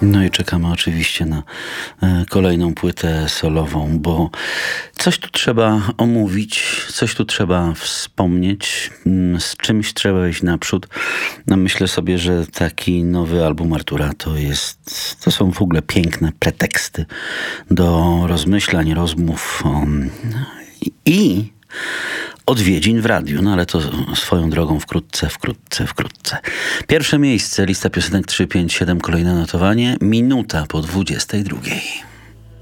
No i czekamy oczywiście na kolejną płytę solową, bo coś tu trzeba omówić, coś tu trzeba wspomnieć, z czymś trzeba iść naprzód. No myślę sobie, że taki nowy album Artura to są w ogóle piękne preteksty do rozmyślań, rozmów i odwiedzin w radiu, no ale to swoją drogą wkrótce. Pierwsze miejsce, lista piosenek 357, kolejne notowanie, minuta po 22.